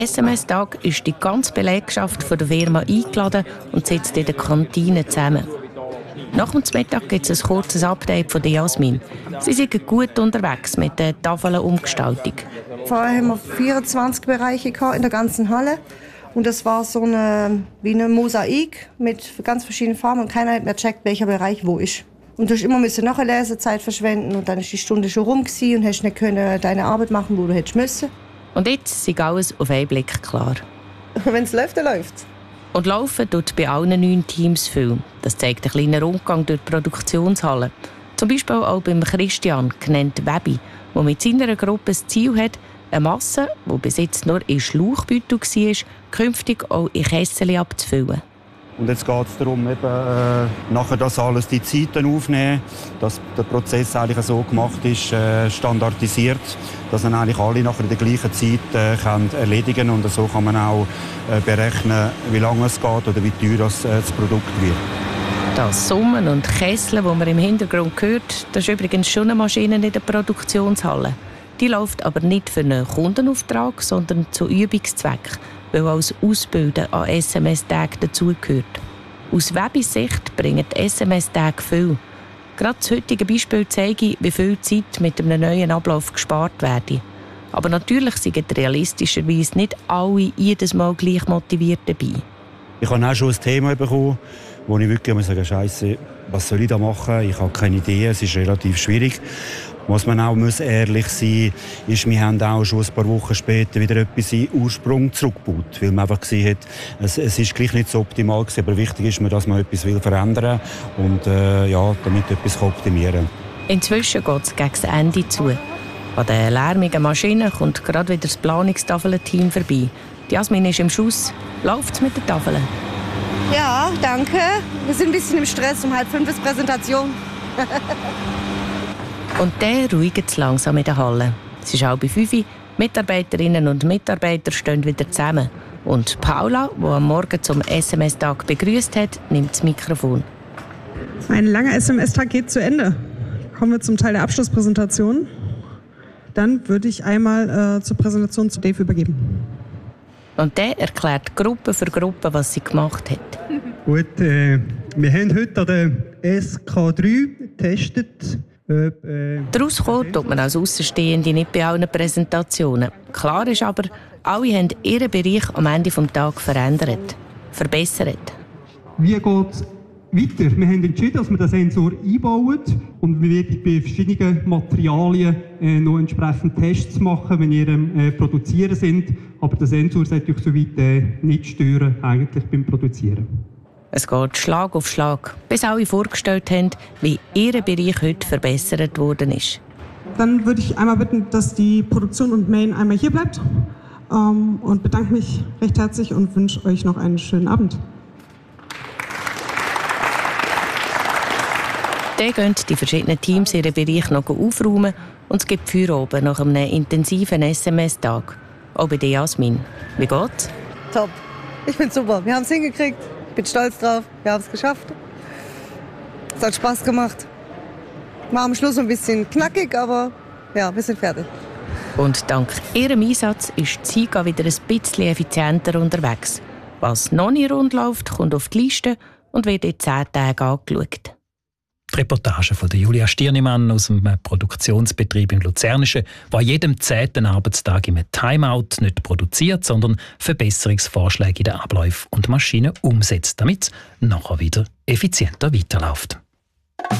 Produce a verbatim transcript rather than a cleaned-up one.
S M S-Tag ist die ganze Belegschaft von der Firma eingeladen und sitzt in der Kantine zusammen. Nach dem Mittag gibt es ein kurzes Update von Jasmin. Sie sind gut unterwegs mit der Tafelumgestaltung. Vorher haben wir vierundzwanzig Bereiche in der ganzen Halle. Und das war so eine, wie eine Mosaik mit ganz verschiedenen Farben. Und keiner hat mehr gecheckt, welcher Bereich wo ist. Und du hast immer müssen noch eine Lesezeit verschwenden. Und dann ist die Stunde schon rum gewesen und hast nicht können deine Arbeit machen, wo du hättest müssen. Und jetzt ist alles auf einen Blick klar. Wenn es läuft, dann läuft es. Und laufen tut bei allen neun Teams viel. Das zeigt ein kleiner Rundgang durch die Produktionshalle. Zum Beispiel auch beim Christian, genannt Webi, der mit seiner Gruppe das Ziel hat, eine Masse, die bis jetzt nur in Schlauchbeutel war, künftig auch in Kessel abzufüllen. Und jetzt geht es darum, eben, äh, nachher das alles die Zeiten aufnehmen, dass der Prozess eigentlich so gemacht ist, äh, standardisiert, dass dann eigentlich alle nachher in der gleichen Zeit äh, können erledigen können. Und so kann man auch äh, berechnen, wie lange es geht oder wie teuer das, äh, das Produkt wird. Das Summen und Kesseln, das man im Hintergrund hört, das ist übrigens schon eine Maschine in der Produktionshalle. Die läuft aber nicht für einen Kundenauftrag, sondern zu Übungszweck, weil auch das Ausbilden an S M S-Tagen dazugehört. Aus Webis Sicht bringen die S M S-Tage viel. Gerade das heutige Beispiel zeigt, wie viel Zeit mit einem neuen Ablauf gespart werde. Aber natürlich sind realistischerweise nicht alle jedes Mal gleich motiviert dabei. Ich habe auch schon ein Thema bekommen, wo ich wirklich sagen muss, Scheisse, was soll ich da machen? Ich habe keine Idee, es ist relativ schwierig. Was man auch muss ehrlich sein muss, ist, wir haben auch schon ein paar Wochen später wieder etwas in Ursprung zurückgebaut, weil man einfach gesehen hat, es, es ist gleich nicht so optimal gewesen, aber wichtig ist mir, dass man etwas will verändern und äh, ja, damit etwas optimieren kann. Inzwischen geht es gegen das Ende zu. An den lärmigen Maschinen kommt gerade wieder das Planungstafelteam vorbei. Jasmin ist im Schuss. Läuft es mit den Tafeln? Ja, danke. Wir sind ein bisschen im Stress, um halb fünf ist Präsentation. Und dann ruhigt es langsam in der Halle. Es ist halb fünf. Mitarbeiterinnen und Mitarbeiter stehen wieder zusammen. Und Paula, die am Morgen zum S M S-Tag begrüßt hat, nimmt das Mikrofon. Ein langer S M S-Tag geht zu Ende. Kommen wir zum Teil der Abschlusspräsentation. Dann würde ich einmal äh, zur Präsentation zu Dave übergeben. Und der erklärt Gruppe für Gruppe, was sie gemacht hat. Gut, äh, wir haben heute an der S K drei getestet. Daraus kommt, tut man als Aussenstehende nicht bei allen Präsentationen. Klar ist aber, alle haben ihren Bereich am Ende des Tages verändert, verbessert. Wie geht es weiter? Wir haben entschieden, dass wir den Sensor einbauen und wir werden bei verschiedenen Materialien äh, noch entsprechend Tests machen, wenn wir äh, produzieren sind. Aber der Sensor sollte euch soweit äh, nicht stören, eigentlich beim Produzieren. Es geht Schlag auf Schlag, bis alle vorgestellt haben, wie ihr Bereich heute verbessert worden ist. Dann würde ich einmal bitten, dass die Produktion und Main einmal hier bleibt. Ähm, und bedanke mich recht herzlich und wünsche euch noch einen schönen Abend. Dann gehen die verschiedenen Teams ihren Bereich noch aufräumen und es gibt Feuer oben nach einem intensiven S M S-Tag. Auch bei der Jasmin. Wie geht's? Top. Ich bin super. Wir haben es hingekriegt. Ich bin stolz drauf. Wir haben es geschafft. Es hat Spaß gemacht. War am Schluss ein bisschen knackig, aber ja, wir sind fertig. Und dank ihrem Einsatz ist die Sika wieder ein bisschen effizienter unterwegs. Was noch nicht rund läuft, kommt auf die Liste und wird in zehn Tagen angeschaut. Die Reportage von Julia Stirnimann aus dem Produktionsbetrieb im Luzernischen, der an jedem zehnten Arbeitstag im Timeout nicht produziert, sondern Verbesserungsvorschläge in den Abläufen und Maschinen umsetzt, damit es nachher wieder effizienter weiterläuft.